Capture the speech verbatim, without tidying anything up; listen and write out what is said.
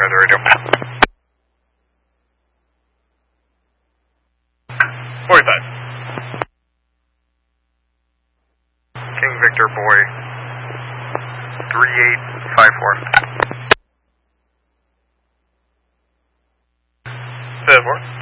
the radio. forty-five. King Victor Boy, three eight five four. seven four.